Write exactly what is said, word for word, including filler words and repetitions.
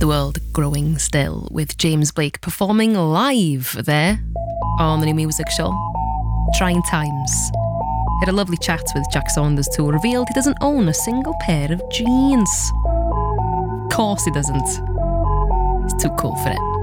The World Growing Still, with James Blake performing live there on the New Music Show. Trying times. Had a lovely chat with Jack Saunders too. Revealed he doesn't own a single pair of jeans. Of course he doesn't. He's too cool for it.